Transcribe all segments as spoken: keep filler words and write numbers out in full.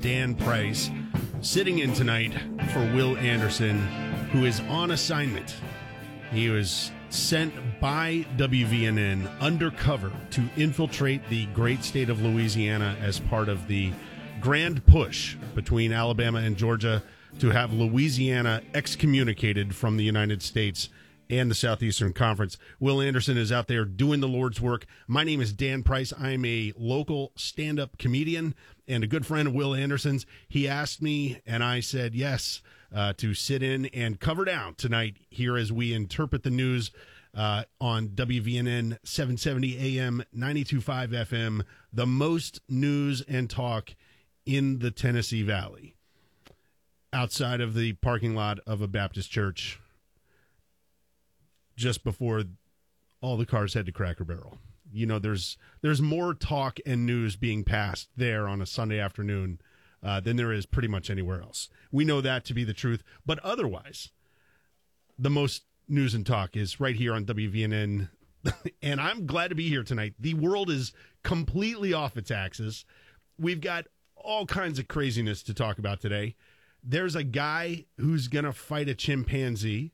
Dan Price, sitting in tonight for Will Anderson, who is on assignment. He was sent by W V N N undercover to infiltrate the great state of Louisiana as part of the grand push between Alabama and Georgia to have Louisiana excommunicated from the United States and the Southeastern Conference. Will Anderson is out there doing the Lord's work. My name is Dan Price. I'm a local stand-up comedian and a good friend of Will Anderson's. He asked me, and I said yes, uh, to sit in and cover down tonight here as we interpret the news uh, on W V N N seven seventy A M, ninety-two point five F M, the most news and talk in the Tennessee Valley, outside of the parking lot of a Baptist church, just before all the cars head to Cracker Barrel. You know, there's there's more talk and news being passed there on a Sunday afternoon uh, than there is pretty much anywhere else. We know that to be the truth. But otherwise, the most news and talk is right here on W V N N. And I'm glad to be here tonight. The world is completely off its axis. We've got all kinds of craziness to talk about today. There's a guy who's going to fight a chimpanzee.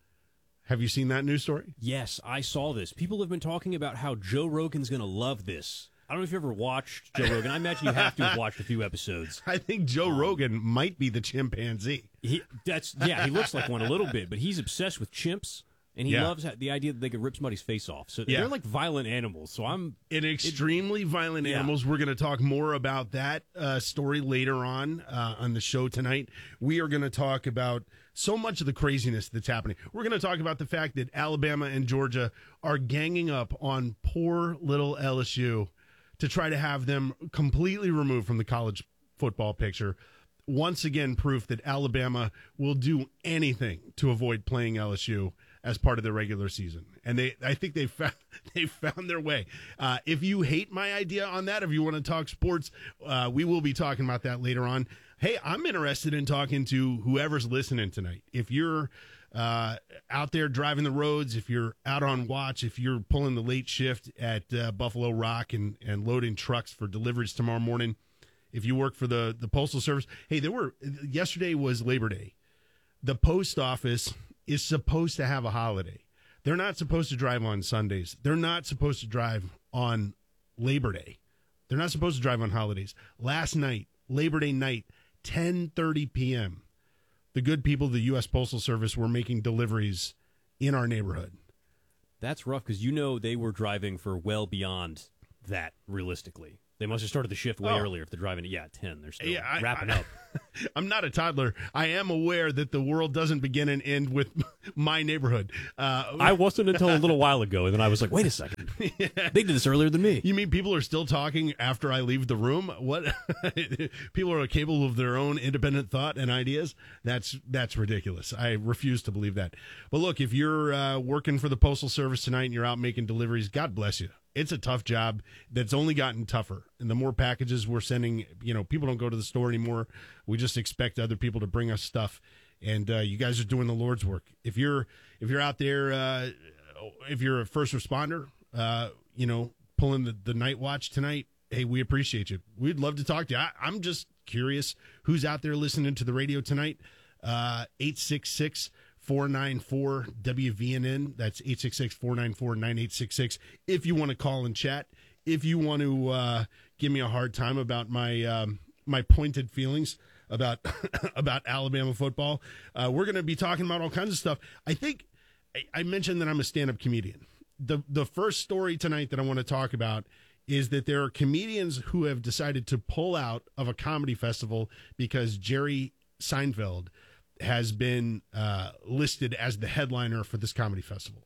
Have you seen that news story? Yes, I saw this. People have been talking about how Joe Rogan's going to love this. I don't know if you ever watched Joe Rogan. I imagine you have to have watched a few episodes. I think Joe um, Rogan might be the chimpanzee. He, that's yeah, he looks like one a little bit, but he's obsessed with chimps, and he yeah. loves the idea that they could rip somebody's face off. So yeah. they're like violent animals. So I'm in extremely it, violent yeah. animals. We're going to talk more about that uh, story later on uh, on the show tonight. We are going to talk about so much of the craziness that's happening. We're going to talk about the fact that Alabama and Georgia are ganging up on poor little L S U to try to have them completely removed from the college football picture. Once again, proof that Alabama will do anything to avoid playing L S U as part of the regular season. And they, I think they found, they found their way. Uh, if you hate my idea on that, if you want to talk sports, uh, we will be talking about that later on. Hey, I'm interested in talking to whoever's listening tonight. If you're uh, out there driving the roads, if you're out on watch, if you're pulling the late shift at uh, Buffalo Rock and, and loading trucks for deliveries tomorrow morning, if you work for the, the Postal Service, hey, there were yesterday was Labor Day. The post office is supposed to have a holiday. They're not supposed to drive on Sundays. They're not supposed to drive on Labor Day. They're not supposed to drive on holidays. Last night, Labor Day night, ten thirty p.m., the good people of the U S Postal Service were making deliveries in our neighborhood. That's rough because you know they were driving for well beyond that, realistically. They must have started the shift way oh. earlier if they're driving at, yeah, ten. They're still yeah, I, wrapping I, up. I'm not a toddler. I am aware that the world doesn't begin and end with my neighborhood. Uh, I wasn't until a little while ago, and then I was like, wait a second. yeah. They did this earlier than me. You mean people are still talking after I leave the room? What? People are capable of their own independent thought and ideas? That's that's ridiculous. I refuse to believe that. But look, if you're uh, working for the Postal Service tonight and you're out making deliveries, God bless you. It's a tough job that's only gotten tougher. And the more packages we're sending, you know, people don't go to the store anymore. We just expect other people to bring us stuff. And uh, you guys are doing the Lord's work. If you're if you're out there, uh, if you're a first responder, uh, you know, pulling the, the night watch tonight, hey, we appreciate you. We'd love to talk to you. I, I'm just curious who's out there listening to the radio tonight. Uh, eight six six, four nine four, W V N N. That's eight six six, four nine four, nine eight six six. If you want to call and chat, if you want to uh, give me a hard time about my um, my pointed feelings about about Alabama football, uh, we're going to be talking about all kinds of stuff. I think I, I mentioned that I'm a stand-up comedian. The the first story tonight that I want to talk about is that there are comedians who have decided to pull out of a comedy festival because Jerry Seinfeld has been uh, listed as the headliner for this comedy festival.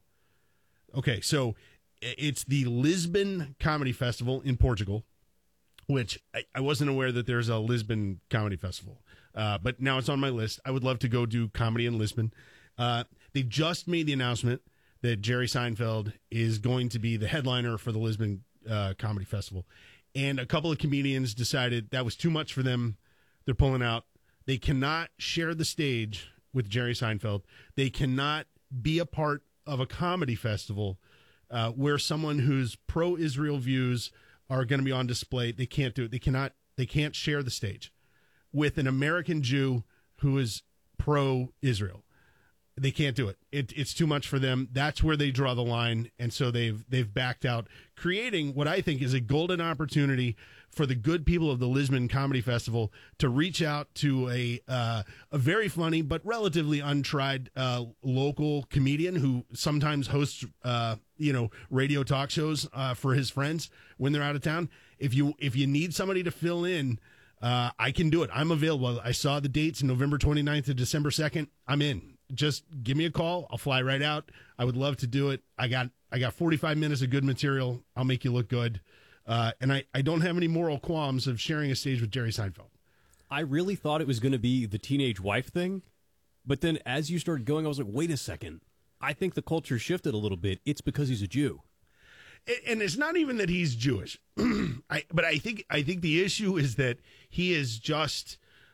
Okay, so it's the Lisbon Comedy Festival in Portugal, which I, I wasn't aware that there's a Lisbon Comedy Festival, uh, but now it's on my list. I would love to go do comedy in Lisbon. Uh, they just made the announcement that Jerry Seinfeld is going to be the headliner for the Lisbon uh, Comedy Festival, and a couple of comedians decided that was too much for them. They're pulling out. They cannot share the stage with Jerry Seinfeld. They cannot be a part of a comedy festival uh, where someone whose pro-Israel views are going to be on display. They can't do it. They cannot. They can't share the stage. with an American Jew who is pro-Israel. They can't do it. it. It's too much for them. That's where they draw the line, and so they've they've backed out, creating what I think is a golden opportunity for the good people of the Lisbon Comedy Festival to reach out to a uh, a very funny but relatively untried uh, local comedian who sometimes hosts uh, you know radio talk shows uh, for his friends when they're out of town. If you if you need somebody to fill in, uh, I can do it. I'm available. I saw the dates, November twenty-ninth to December second. I'm in. Just give me a call. I'll fly right out. I would love to do it. I got I got forty-five minutes of good material. I'll make you look good. Uh, and I, I don't have any moral qualms of sharing a stage with Jerry Seinfeld. I really thought it was going to be the teenage wife thing. But then as you started going, I was like, wait a second. I think the culture shifted a little bit. It's because he's a Jew. And it's not even that he's Jewish. I, but I think I think the issue is that he is just...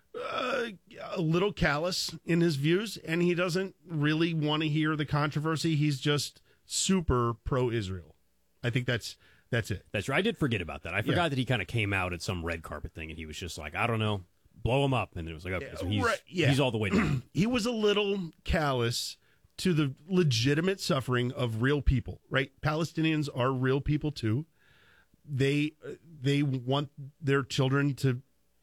Uh, a little callous in his views, and he doesn't really want to hear the controversy. He's just super pro-Israel. I think that's that's it. That's right. I did forget about that. I forgot yeah. that he kind of came out at some red carpet thing, and he was just like, I don't know, blow him up. And it was like, okay, so he's, right, yeah. he's all the way down. He was a little callous to the legitimate suffering of real people, right? Palestinians are real people, too. They They want their children to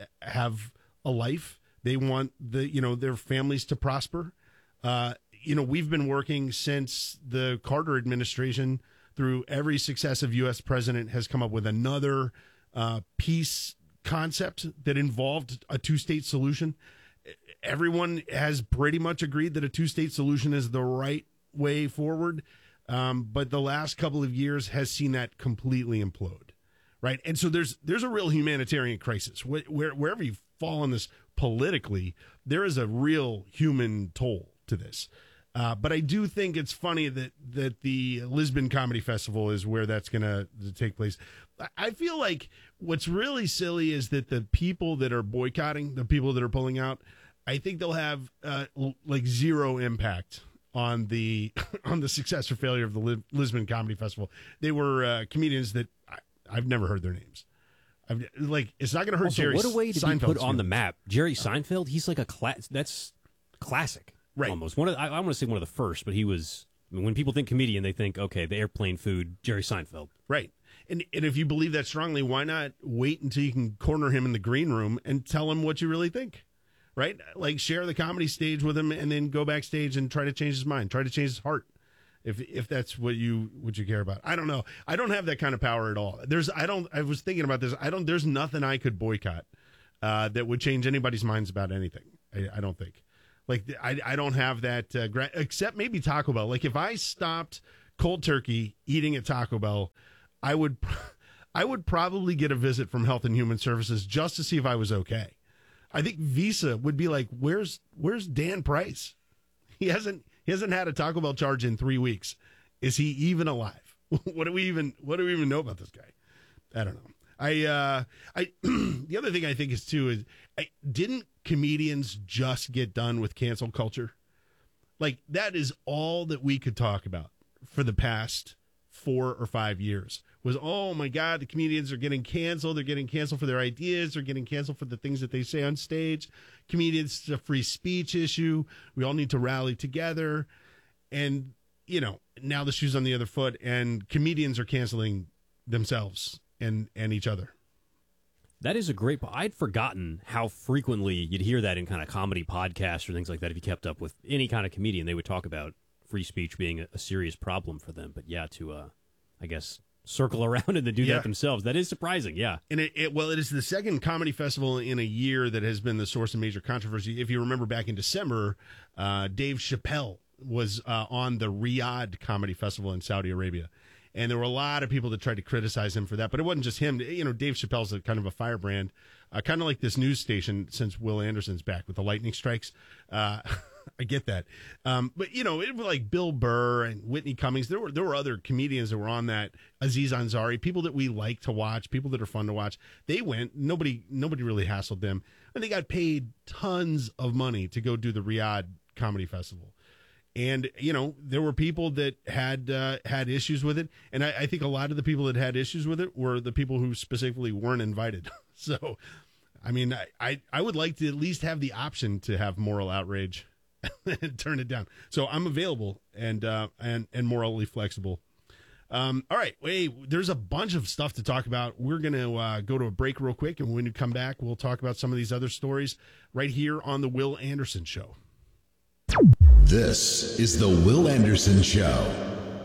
have a life. They want the you know their families to prosper. Uh, you know, we've been working since the Carter administration through every successive U S president has come up with another uh, peace concept that involved a two-state solution. Everyone has pretty much agreed that a two-state solution is the right way forward. Um, but the last couple of years has seen that completely implode. Right. And so there's there's a real humanitarian crisis where, where wherever you fall on this politically, there is a real human toll to this. Uh, but I do think it's funny that that the Lisbon Comedy Festival is where that's going to take place. I feel like what's really silly is that the people that are boycotting, the people that are pulling out, I think they'll have uh, like zero impact on the on the success or failure of the Lisbon Comedy Festival. They were uh, comedians that. I, I've never heard their names. I've, like, it's not going to hurt also, Jerry What a way to Seinfeld's be put on feelings. the map. Jerry Seinfeld, he's like a class. That's classic, right? Almost one of. The, I, I want to say one of the first, but he was. I mean, when people think comedian, they think, okay, the airplane food, Jerry Seinfeld, right? And and if you believe that strongly, why not wait until you can corner him in the green room and tell him what you really think, right? Like share the comedy stage with him, and then go backstage and try to change his mind, try to change his heart. If if that's what you what you care about. I don't know. I don't have that kind of power at all. There's I don't I was thinking about this. I don't there's nothing I could boycott uh, that would change anybody's minds about anything. I, I don't think. Like I I don't have that uh, gra- except maybe Taco Bell. Like if I stopped cold turkey eating at Taco Bell, I would I would probably get a visit from Health and Human Services just to see if I was okay. I think Visa would be like, "Where's where's Dan Price? He hasn't He hasn't had a Taco Bell charge in three weeks. Is he even alive? What do we even What do we even know about this guy? I don't know. I uh, I the other thing I think is too is I, didn't comedians just get done with cancel culture? Like that is all that we could talk about for the past four or five years. Was oh my God, the comedians are getting canceled. They're getting canceled for their ideas. They're getting canceled for the things that they say on stage. Comedians, it's a free speech issue. We all need to rally together. And, you know, now the shoe's on the other foot, and comedians are canceling themselves and, and each other. That is a great point. I'd forgotten how frequently you'd hear that in kind of comedy podcasts or things like that. If you kept up with any kind of comedian, they would talk about free speech being a, a serious problem for them. But yeah, to, uh, I guess... circle around and then do yeah. that themselves. That is surprising, yeah. And it, it well, it is the second comedy festival in a year that has been the source of major controversy. If you remember back in December, uh, Dave Chappelle was uh, on the Riyadh Comedy Festival in Saudi Arabia. And there were a lot of people that tried to criticize him for that. But it wasn't just him. You know, Dave Chappelle's a kind of a firebrand, uh, kind of like this news station since Will Anderson's back with the lightning strikes. Uh I get that. Um, but, you know, it was like Bill Burr and Whitney Cummings. There were there were other comedians that were on that. Aziz Ansari, people that we like to watch, people that are fun to watch. They went. Nobody nobody really hassled them. And they got paid tons of money to go do the Riyadh Comedy Festival. And, you know, there were people that had uh, had issues with it. And I, I think a lot of the people that had issues with it were the people who specifically weren't invited. So I mean, I, I, I would like to at least have the option to have moral outrage and turn it down. So I'm available and uh, and and morally flexible. Um, all right, wait, there's a bunch of stuff to talk about. We're going to uh, go to a break real quick, and when we come back, we'll talk about some of these other stories right here on The Will Anderson Show. This is The Will Anderson Show.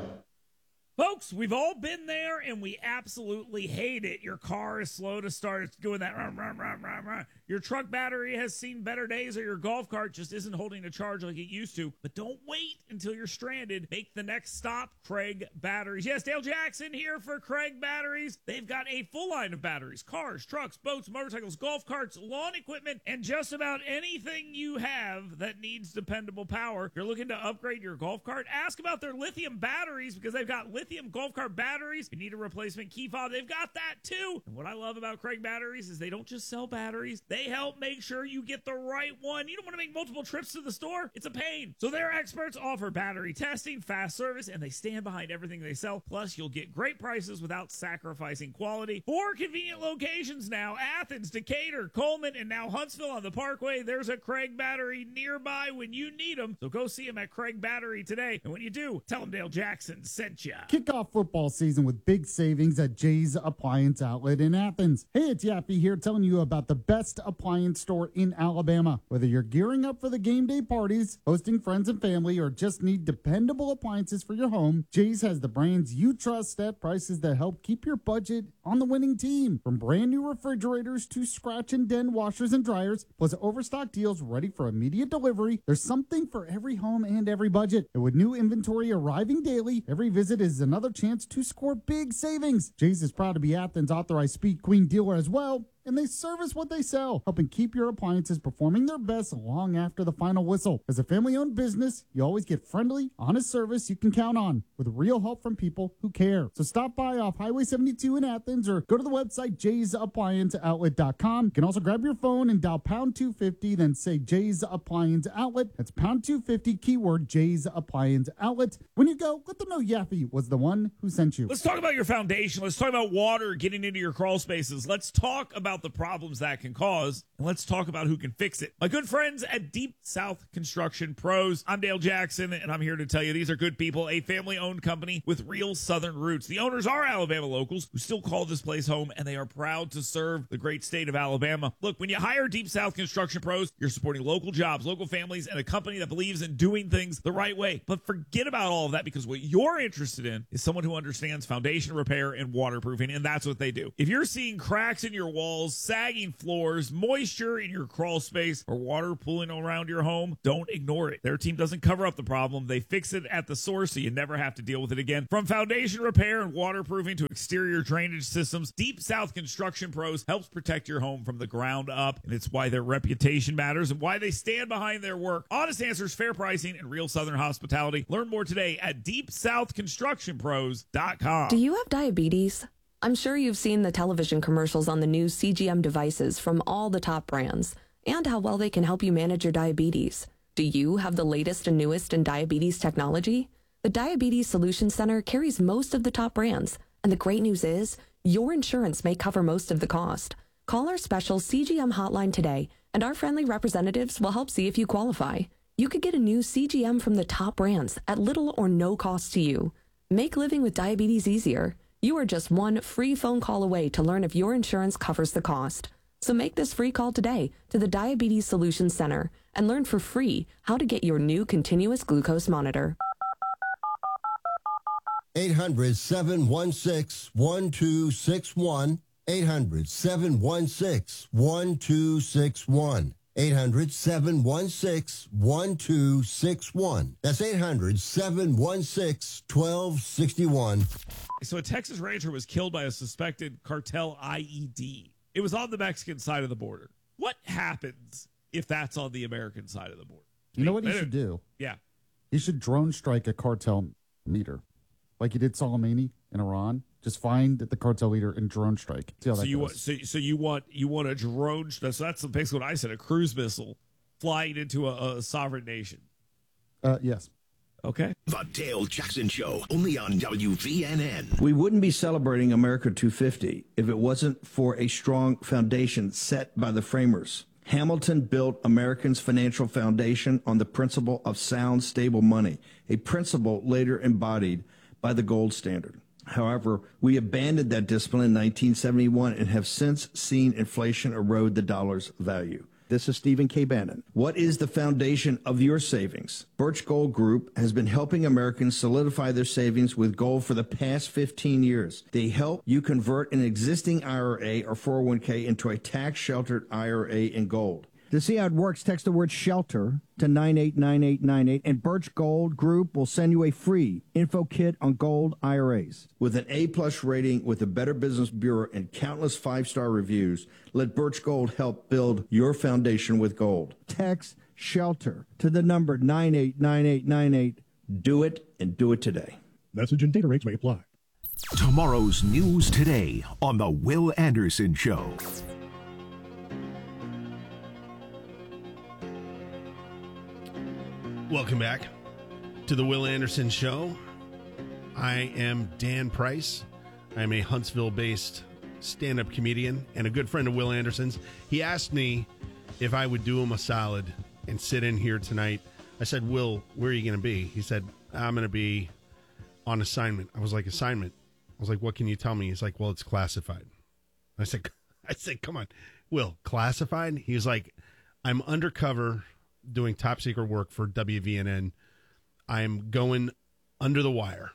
Folks, we've all been there, and we absolutely hate it. Your car is slow to start. It's doing that. Rah, rah, rah, rah, rah. Your truck battery has seen better days, or your golf cart just isn't holding a charge like it used to. But don't wait until you're stranded. Make the next stop, Craig Batteries. Yes, Dale Jackson here for Craig Batteries. They've got a full line of batteries, cars, trucks, boats, motorcycles, golf carts, lawn equipment, and just about anything you have that needs dependable power. If you're looking to upgrade your golf cart, ask about their lithium batteries, because they've got lithium Lithium golf cart batteries. If you need a replacement key fob, they've got that too. And what I love about Craig Batteries is they don't just sell batteries. They help make sure you get the right one. You don't want to make multiple trips to the store. It's a pain. So their experts offer battery testing, fast service, and they stand behind everything they sell. Plus, you'll get great prices without sacrificing quality. Four convenient locations now: Athens, Decatur, Coleman, and now Huntsville on the Parkway. There's a Craig Battery nearby when you need them. So go see them at Craig Battery today. And when you do, tell them Dale Jackson sent you. Kick off football season with big savings at Jay's Appliance Outlet in Athens. Hey, it's Yappy here telling you about the best appliance store in Alabama. Whether you're gearing up for the game day parties, hosting friends and family, or just need dependable appliances for your home, Jay's has the brands you trust at prices that help keep your budget on the winning team. From brand new refrigerators to scratch and dent washers and dryers, plus overstock deals ready for immediate delivery, there's something for every home and every budget. And with new inventory arriving daily, every visit is another chance to score big savings. Jay's is proud to be Athens' authorized Speed Queen dealer as well, and they service what they sell, helping keep your appliances performing their best long after the final whistle. As a family-owned business, you always get friendly, honest service you can count on, with real help from people who care. So stop by off Highway seventy-two in Athens, or go to the website jays appliance outlet dot com. You can also grab your phone and dial pound two fifty, then say Jay's Appliance Outlet. That's pound two fifty, keyword Jay's Appliance Outlet. When you go, let them know Yaffee was the one who sent you. Let's talk about your foundation. Let's talk about water getting into your crawl spaces. Let's talk about the problems that can cause, and let's talk about who can fix it. My good friends at Deep South Construction Pros. I'm Dale Jackson, and I'm here to tell you these are good people, a family-owned company with real Southern roots. The owners are Alabama locals who still call this place home, and they are proud to serve the great state of Alabama. Look, when you hire Deep South Construction Pros, you're supporting local jobs, local families, and a company that believes in doing things the right way. But forget about all of that, because what you're interested in is someone who understands foundation repair and waterproofing, and that's what they do. If you're seeing cracks in your walls, sagging floors, moisture in your crawl space, or water pooling around your home, don't ignore it. Their team doesn't cover up the problem. They fix it at the source so you never have to deal with it again. From foundation repair and waterproofing to exterior drainage systems, Deep South Construction Pros helps protect your home from the ground up, and it's why their reputation matters and why they stand behind their work. Honest answers, fair pricing, and real Southern hospitality. Learn more today at deep south construction pros dot com. Do you have diabetes? I'm sure you've seen the television commercials on the new C G M devices from all the top brands and how well they can help you manage your diabetes. Do you have the latest and newest in diabetes technology? The Diabetes Solution Center carries most of the top brands, and the great news is your insurance may cover most of the cost. Call our special C G M hotline today, and our friendly representatives will help see if you qualify. You could get a new C G M from the top brands at little or no cost to you. Make living with diabetes easier. You are just one free phone call away to learn if your insurance covers the cost. So make this free call today to the Diabetes Solutions Center and learn for free how to get your new continuous glucose monitor. eight hundred, seven one six, one two six one. eight hundred, seven one six, one two six one. eight hundred, seven one six, one two six one. That's eight hundred, seven one six, one two six one. So a Texas rancher was killed by a suspected cartel I E D. It was on the Mexican side of the border. What happens if that's on the American side of the border? You know what he should do? Yeah. He should drone strike a cartel meter, like he did Soleimani in Iran. Just find the cartel leader and drone strike. See how so that you goes. want so, so you want you want a drone? So that's basically what I said. A cruise missile flying into a, a sovereign nation. Uh, yes. Okay. The Dale Jackson Show, only on W V N N. We wouldn't be celebrating America two fifty if it wasn't for a strong foundation set by the framers. Hamilton built Americans' financial foundation on the principle of sound, stable money, a principle later embodied by the gold standard. However, we abandoned that discipline in nineteen seventy-one and have since seen inflation erode the dollar's value. This is Stephen K. Bannon. What is the foundation of your savings? Birch Gold Group has been helping Americans solidify their savings with gold for the past fifteen years. They help you convert an existing I R A or four oh one k into a tax-sheltered I R A in gold. To see how it works, text the word SHELTER to nine eight nine eight nine eight, and Birch Gold Group will send you a free info kit on gold I R As. With an A-plus rating with the Better Business Bureau and countless five-star reviews, let Birch Gold help build your foundation with gold. Text SHELTER to the number nine eight nine eight nine eight. Do it, and do it today. Message and data rates may apply. Tomorrow's news today on The Will Anderson Show. Welcome back to the Will Anderson Show. I am Dan Price. I am a Huntsville-based stand-up comedian and a good friend of Will Anderson's. He asked me if I would do him a solid and sit in here tonight. I said, Will, where are you going to be? He said, I'm going to be on assignment. I was like, assignment? I was like, what can you tell me? He's like, well, it's classified. I said, I said, come on, Will, classified? He was like, I'm undercover doing top secret work for W V N N. I'm going under the wire.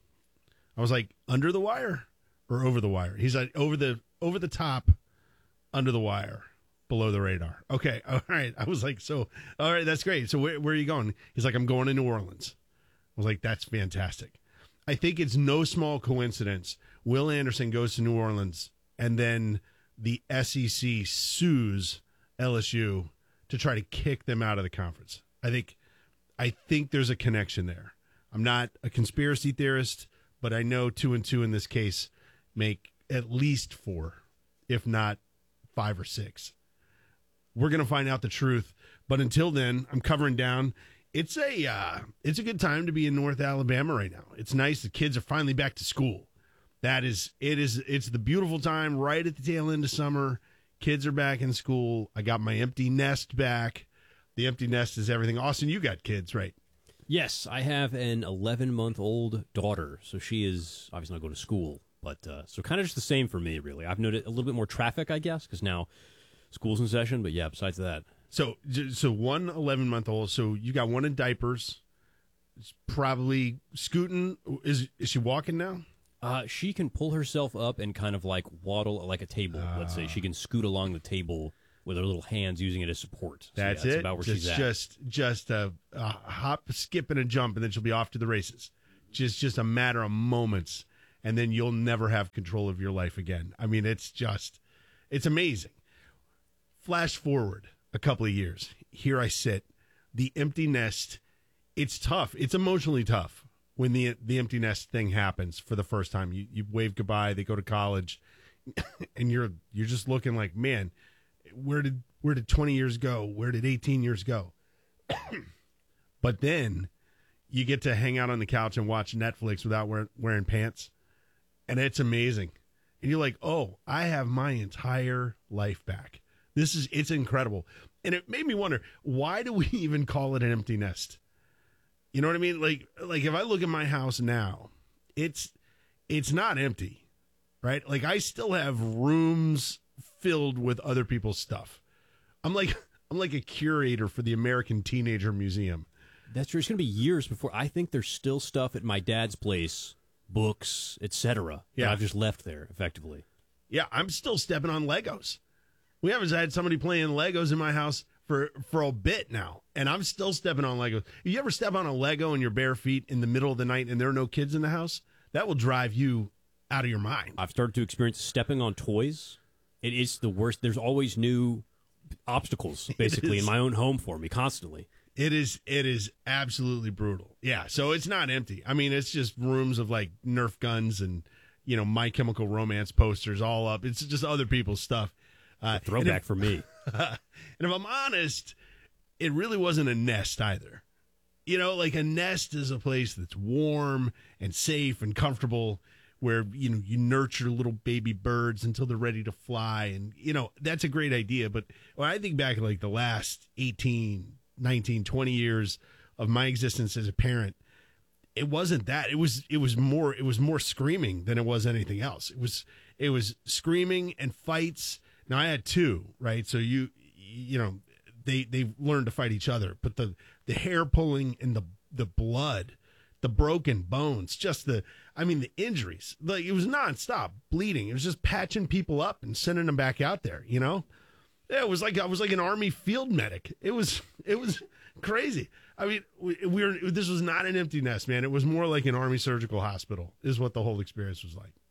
I was like, under the wire or over the wire? He's like, over the over the top, under the wire, below the radar. Okay, all right. I was like, so, all right, that's great. So where, where are you going? He's like, I'm going to New Orleans. I was like, that's fantastic. I think it's no small coincidence Will Anderson goes to New Orleans and then the S E C sues L S U to try to kick them out of the conference. I think I think there's a connection there. I'm not a conspiracy theorist, but I know two and two in this case make at least four, if not five or six. We're going to find out the truth. But until then, I'm covering down. It's a uh, it's a good time to be in North Alabama right now. It's nice. The kids are finally back to school. That is, it is, it's the beautiful time right at the tail end of summer. Kids are back in school. I got my empty nest back. The empty nest is everything. Austin, you got kids, right? Yes, I have an eleven-month-old daughter, so she is obviously not going to school. But uh, so kind of just the same for me, really. I've noted a little bit more traffic, I guess, because now school's in session. But yeah, besides that. So so one eleven-month-old. So you got one in diapers. It's probably scooting. Is, is she walking now? Uh, she can pull herself up and kind of like waddle like a table. Uh, let's say she can scoot along the table with her little hands, using it as support. So that's, yeah, that's it. about where just, she's at. Just just a, a hop, skip, and a jump, and then she'll be off to the races. Just just a matter of moments, and then you'll never have control of your life again. I mean, it's just it's amazing. Flash forward a couple of years. Here I sit, the empty nest. It's tough. It's emotionally tough. When the the empty nest thing happens for the first time, you, you wave goodbye, they go to college, and you're you're just looking like, man, where did where did twenty years go? Where did eighteen years go? But then you get to hang out on the couch and watch Netflix without wearing, wearing pants, and it's amazing. And you're like, oh, I have my entire life back. This is it's incredible. And it made me wonder, why do we even call it an empty nest? You know what I mean? Like, like if I look at my house now, it's it's not empty, right? Like I still have rooms filled with other people's stuff. I'm like I'm like a curator for the American Teenager Museum. That's true. It's going to be years before. I think there's still stuff at my dad's place, books, et cetera. Yeah, that I've just left there effectively. Yeah, I'm still stepping on Legos. We haven't had somebody playing Legos in my house for for a bit now, and I'm still stepping on Legos. You ever step on a Lego in your bare feet in the middle of the night and there are no kids in the house? That will drive you out of your mind. I've started to experience stepping on toys. It is the worst. There's always new obstacles, basically, in my own home for me, constantly. It is it is absolutely brutal. Yeah, so it's not empty. I mean, it's just rooms of, like, Nerf guns and, you know, My Chemical Romance posters all up. It's just other people's stuff. Uh, throwback if, for me. And if I'm honest, it really wasn't a nest either. You know, like a nest is a place that's warm and safe and comfortable, where, you know, you nurture little baby birds until they're ready to fly. And, you know, that's a great idea. But when I think back like the last eighteen, nineteen, twenty years of my existence as a parent, it wasn't that. It was, it was more, it was more screaming than it was anything else. It was, it was screaming and fights. Now I had two, right? So you, you know, they, they learned to fight each other, but the, the hair pulling and the, the blood, the broken bones, just the, I mean, the injuries, like it was nonstop bleeding. It was just patching people up and sending them back out there, you know? Yeah, it was like, I was like an Army field medic. It was, it was crazy. I mean, we, we were, this was not an empty nest, man. It was more like an Army surgical hospital is what the whole experience was like.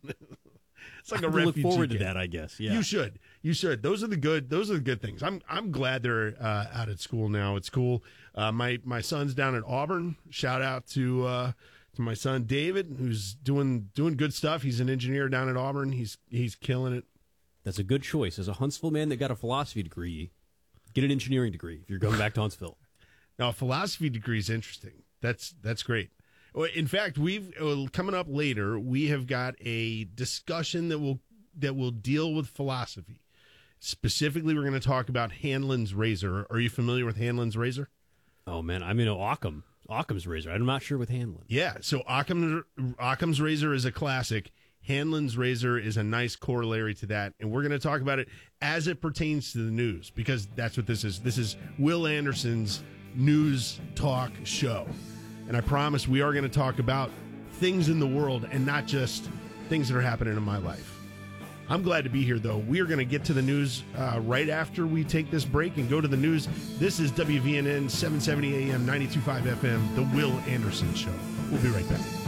It's like a I refugee look forward to camp. that, I guess. Yeah, You should. You should. Those are the good. Those are the good things. I'm. I'm glad they're uh, out at school now. It's cool. Uh, my my son's down at Auburn. Shout out to uh, to my son David, who's doing doing good stuff. He's an engineer down at Auburn. He's he's killing it. That's a good choice. As a Huntsville man that got a philosophy degree, get an engineering degree if you're going back to Huntsville. Now, a philosophy degree is interesting. That's that's great. In fact, we've uh, coming up later. We have got a discussion that will that will deal with philosophy. Specifically, we're going to talk about Hanlon's razor. Are you familiar with Hanlon's razor? Oh man, I mean, no, Occam, Occam's razor. I'm not sure with Hanlon. Yeah, so Occam's, Occam's razor is a classic. Hanlon's razor is a nice corollary to that, and we're going to talk about it as it pertains to the news, because that's what this is. This is Will Anderson's news talk show, and I promise we are going to talk about things in the world and not just things that are happening in my life. I'm glad to be here, though. We are going to get to the news uh, right after we take this break and go to the news. This is W V N N seven seventy A M, ninety-two point five F M, The Will Anderson Show. We'll be right back.